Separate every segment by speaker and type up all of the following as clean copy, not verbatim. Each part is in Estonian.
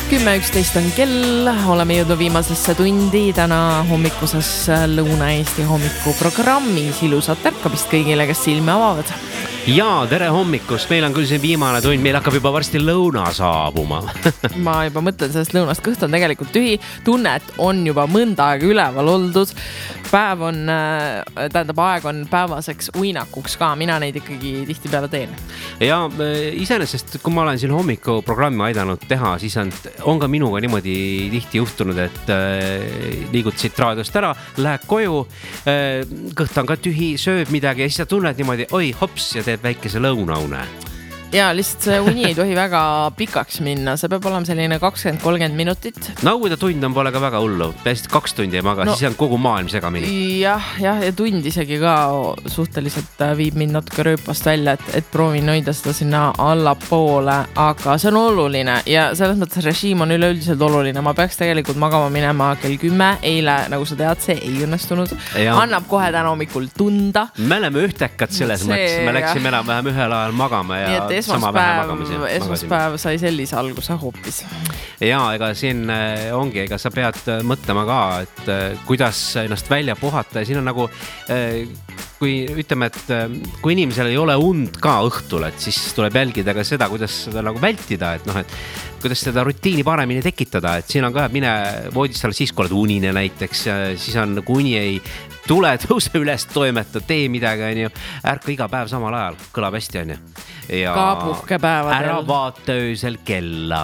Speaker 1: 10.11 on kell, oleme jõudnud viimasesse tundi täna hommikuses Lõuna-Eesti hommikuprogrammis. Ilusat tärkamist kõigile, kes silmi avavad.
Speaker 2: Jaa, tere hommikust. Meil on küll see viimane tund, meil hakkab juba varsti lõuna saabuma.
Speaker 1: Ma juba mõtlen sellest lõunast, kõht on tegelikult tühi. Tunnet on juba mõnda aega üleval oldud. Päev on, aeg on päevaseks uinakuks ka. Mina neid ikkagi tihti peale teen.
Speaker 2: Ja iseenesest, kui ma olen siin hommikuprogrammi aidanud teha, siis on ka minuga niimoodi tihti juhtunud, et liigud siit raadiost ära, lähed koju, kõht on ka tühi, sööb midagi ja siis sa tunned niimoodi, oi hops ja teed väikese lõunaune.
Speaker 1: Ja lihtsalt see uni ei tohi väga pikaks minna, see peab olema selline 20-30 minutit.
Speaker 2: No kui ta tund on, pole ka väga hullu, peasid 2 tundi ei maga, siis on kogu maailm segamini.
Speaker 1: Ja tund isegi ka suhteliselt viib mind natuke rööpast välja, et proovin hoida seda sinna allapoole, aga see on oluline ja selles mõttes režiim on üleüldiselt oluline. Ma peaks tegelikult magama minema kell 10, eile, nagu sa tead, see ei õnnestunud. Annab kohe täna hommikul tunda.
Speaker 2: Me oleme ühtekad selles mõttes, me läksime enam-vähem ühel ajal magama ja
Speaker 1: esmaspäev sai sellise alguse hoopis.
Speaker 2: Ja ega siin ongi, ega sa pead mõtlema ka, et kuidas ennast välja puhata ja siin on nagu, kui ütleme, et kui inimesel ei ole und ka õhtul, et siis tuleb jälgida ka seda, kuidas seda nagu vältida, et kuidas seda rutiini paremini tekitada, et siin on ka, mine voodist alla siis, kui oled unine näiteks, siis on, kui uni ei tule, tõuse üles, toimeta, tee midagi, on ju, ärka iga päev samal ajal, kõlab hästi, on ju. Ja
Speaker 1: ka puhkepäevadel.
Speaker 2: Ära vaata öösel kella.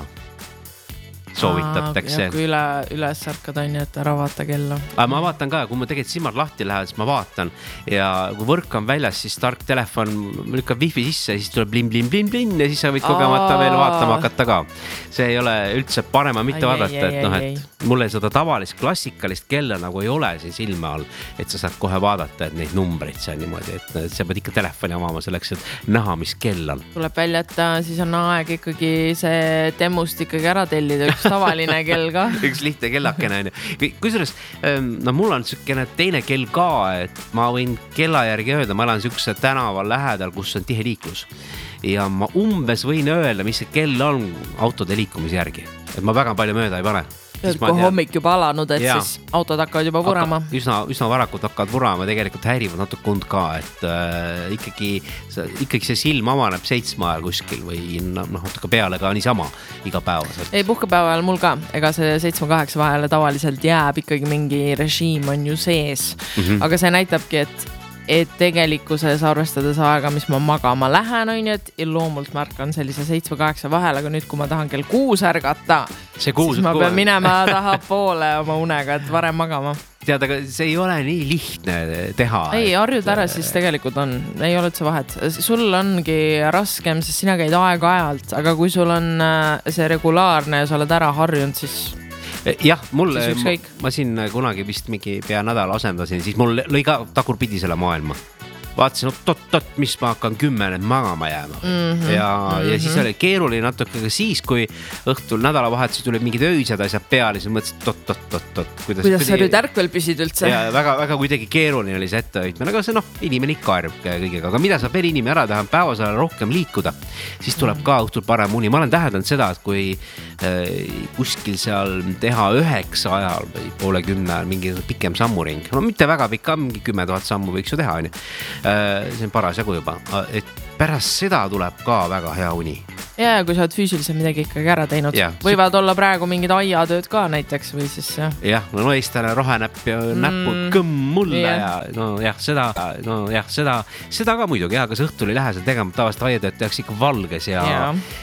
Speaker 2: Soovitatakse.
Speaker 1: Ja kui üles ärkad on, et ära vaata kella.
Speaker 2: Ma vaatan ka, kui ma tegelikult silmad lahti lähevad, siis ma vaatan ja kui võrk on väljas, siis tark telefon lükkab wifi sisse ja siis tuleb blin ja siis sa võid kogemata veel vaatama hakata ka. See ei ole üldse parema mitte vaadata, et mulle seda tavalist klassikalist kella nagu ei ole siin silme all, et sa saad kohe vaadata, et neid numbreid see on niimoodi, et sa pead ikka telefoni omama selleks, et näha, mis kell on. Tuleb
Speaker 1: välja, et siis on aeg ikkagi see temmust ikkagi ära tellida, üks tavaline kell ka.
Speaker 2: Üks lihtne kellakene on ju. Kusjuures, mul on sükene teine kell ka, et ma võin kella järgi öelda, ma elan sükse tänaval lähedal, kus on tihe liiklus. Ja ma umbes võin öelda, mis see kell on autode liikumise järgi. Et ma väga palju mööda ei pane.
Speaker 1: Kui hommik juba alanud, et siis autod hakkavad juba vurama.
Speaker 2: Üsna varakult hakkavad vurama, tegelikult häirivad natuke und ka, et ikkagi see silm avaneb 7 ajal kuskil või natuke peale ka niisama iga päevaselt.
Speaker 1: Ei, puhkepäeval mul ka, ega see 7-8 vahele tavaliselt jääb ikkagi mingi režiim on ju sees, aga see näitabki, et tegelikkuses arvestades aega, mis ma magama lähen, on ju, et loomult märkan sellise 7-8 vahel, aga nüüd, kui ma tahan kell 6 ärgata, siis ma pean minema taha poole oma unega, et varem magama.
Speaker 2: Tead, aga see ei ole nii lihtne teha.
Speaker 1: Ei, harjud ära, siis tegelikult on, ei ole üldse vahet. Sul ongi raskem, sest sina käid aeg-ajalt, aga kui sul on see regulaarne ja sa oled ära harjunud, siis...
Speaker 2: Jah, ma siin kunagi vist mingi pea nädal asendasin, siis mul lõi ka tagurpidi selle maailma. Vaatasin, mis ma hakkan 10 magama jääma. Ja siis oli keeruline natuke ka siis, kui õhtul nädalavahetuses tulid mingid öised asjad peale, siis mõtlesin,
Speaker 1: kuidas sa nüüd ärkvel püsid üldse?
Speaker 2: Ja väga kuidagi keeruline oli see ettehoidmine, aga see inimene ikka harjub kõigega. Aga mida saab inimene ära teha, päevasel rohkem liikuda, siis tuleb ka õhtul parem uni. Ma olen täheldanud seda, et kui kuskil seal teha 9 ajal või poole 10 mingi pikem sammuring, mitte väga pikk, mingi 10 000 sammu võiks ju teha, on ju. See on paras jagu juba, et pärast seda tuleb ka väga hea uni.
Speaker 1: Ja kui sa oled füüsiliselt midagi ikkagi ära teinud, võivad olla praegu mingid aiatööd ka näiteks või siis
Speaker 2: jah, eestane rohenäpp ja näppu kõmm mulle ja seda ka muidugi, aga see õhtul ei lähe seal tegema, tavaliselt aiatööd tehakse ikka valges ja